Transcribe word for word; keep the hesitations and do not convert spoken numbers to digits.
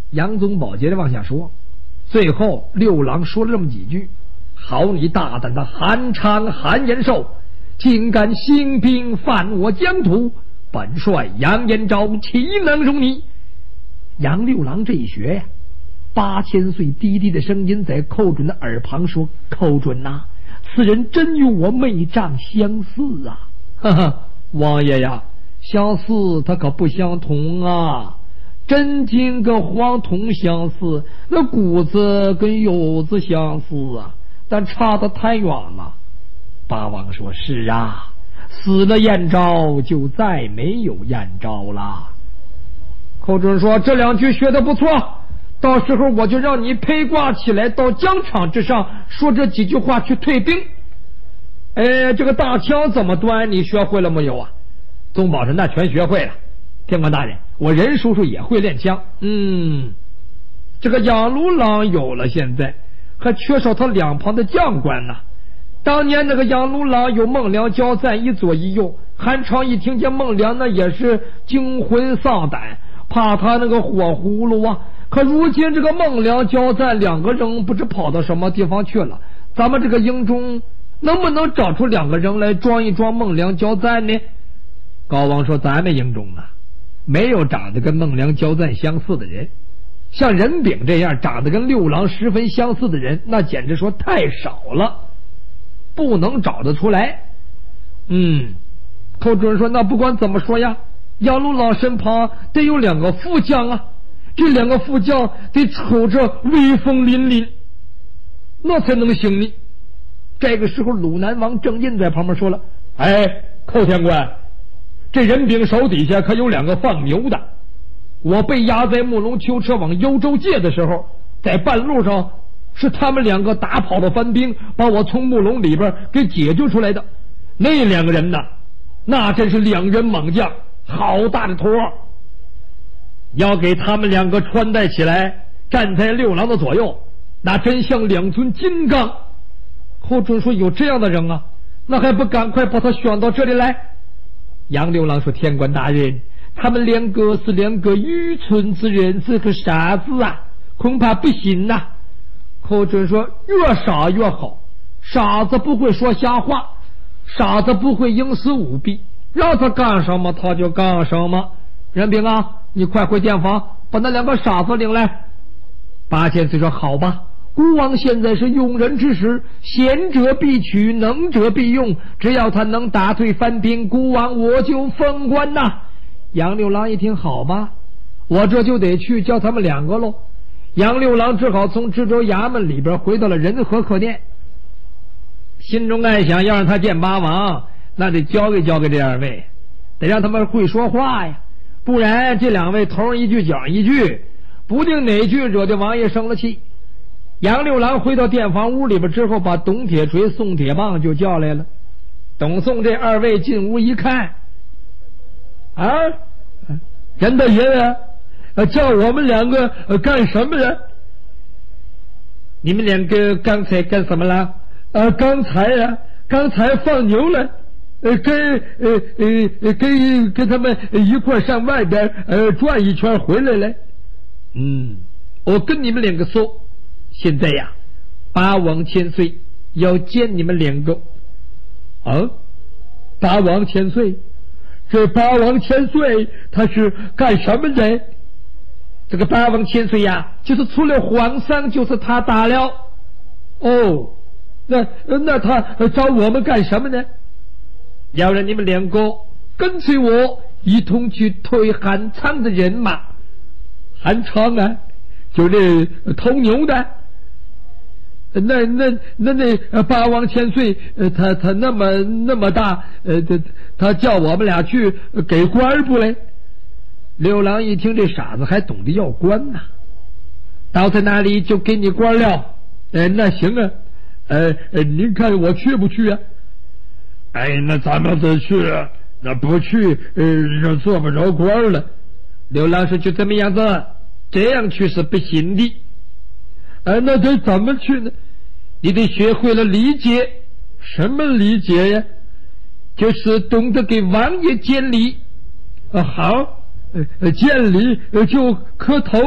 杨宗保接着往下说，最后六郎说了这么几句：好你大胆的韩昌韩延寿，竟敢兴兵犯我疆土，本帅杨延昭岂能容你？杨六郎这一学呀，八千岁低低的声音在寇准的耳旁说：寇准呐、啊，此人真与我妹丈相似啊！哈哈，王爷呀，相似他可不相同啊。真金跟黄铜相似，那谷子跟柚子相似啊，但差得太远了。八王说：是啊，死了燕昭就再没有燕昭了。寇准说：这两句学得不错，到时候我就让你披挂起来到疆场之上，说这几句话去退兵。哎，这个大枪怎么端你学会了没有啊？宗保说：那全学会了。天官大人，我任叔叔也会练枪。嗯，这个杨卢郎有了，现在还缺少他两旁的将官呢。当年那个杨卢郎有孟良交战一左一右，韩昌一听见孟良，那也是惊魂丧胆，怕他那个火葫芦啊。可如今这个孟良交战，两个人不知跑到什么地方去了。咱们这个营中能不能找出两个人来装一装孟良交战呢？高王说：咱们营中啊，没有长得跟孟良交战相似的人，像任炳这样长得跟六郎十分相似的人，那简直说太少了，不能找得出来。嗯，寇准说：那不管怎么说呀，杨卢郎身旁得有两个副将啊，这两个副将得瞅着威风凛凛，那才能行呢。这个时候鲁南王郑印在旁边说了：哎，寇天官，这任炳手底下可有两个放牛的，我被押在木龙囚车往幽州借的时候，在半路上是他们两个打跑的番兵把我从木龙里边给解救出来的。那两个人呢，那真是两人猛将，好大的托，要给他们两个穿戴起来，站在六郎的左右，那真像两尊金刚。寇准说：有这样的人啊，那还不赶快把他选到这里来？杨六郎说：天官大人，他们两个是两个愚蠢之人，是个傻子啊，恐怕不行呐、啊。寇准说：越傻越好，傻子不会说瞎话，傻子不会营私舞弊，让他干什么他就干什么。任炳啊，你快回殿房把那两个傻子领来。八千岁说：好吧，孤王现在是用人之时，贤者必取，能者必用，只要他能打退番兵，孤王我就封官呐。杨六郎一听，好吧，我这就得去叫他们两个喽。杨六郎只好从知州衙门里边回到了仁和客店，心中暗想，要让他见八王，那得教给教给这二位，得让他们会说话呀，不然这两位头一句讲一句，不定哪句惹得王爷生了气。杨六郎回到店房屋里边之后，把董铁锤、宋铁棒就叫来了。董宋这二位进屋一看，啊，任大爷啊，叫我们两个干什么呀？你们两个刚才干什么了？啊，刚才呀、啊，刚才放牛了，呃，跟呃呃跟跟他们一块上外边呃转一圈回来了。嗯，我跟你们两个说，现在呀，八王千岁要见你们两个。啊，八王千岁，这八王千岁他是干什么的？这个八王千岁呀，就是除了皇上就是他打了。哦，那那他找我们干什么呢？要让你们两个跟随我一同去推韩昌的人马。韩昌啊，就是偷牛的。那那那那八王千岁，他他那么那么大，呃，他他叫我们俩去给官不嘞？六郎一听，这傻子还懂得要官呐、啊，到他那里就给你官了。哎，那行啊，呃呃，您看我去不去啊？哎，那咱们得去，那不去，呃，就做不着官了。六郎说：就这么样子，这样去是不行的。哎，那得怎么去呢？你得学会了礼节。什么礼节呀？就是懂得给王爷见礼。啊，好，呃，见礼就磕头。